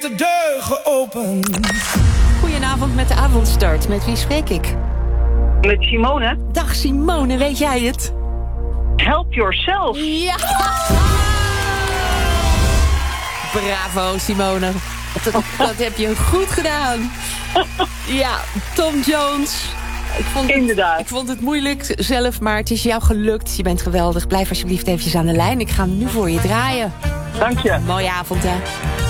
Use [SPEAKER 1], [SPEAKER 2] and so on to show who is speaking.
[SPEAKER 1] heeft de deur geopend.
[SPEAKER 2] Goedenavond met de avondstart. Met wie spreek ik?
[SPEAKER 3] Met Simone.
[SPEAKER 2] Dag Simone, weet jij het?
[SPEAKER 3] Help yourself.
[SPEAKER 2] Ja! Bravo Simone. Dat heb je goed gedaan. Ja, Tom Jones.
[SPEAKER 3] Inderdaad.
[SPEAKER 2] Ik vond het moeilijk zelf, maar het is jou gelukt. Je bent geweldig. Blijf alsjeblieft eventjes aan de lijn. Ik ga hem nu voor je draaien.
[SPEAKER 3] Dank je.
[SPEAKER 2] Mooie avond, hè?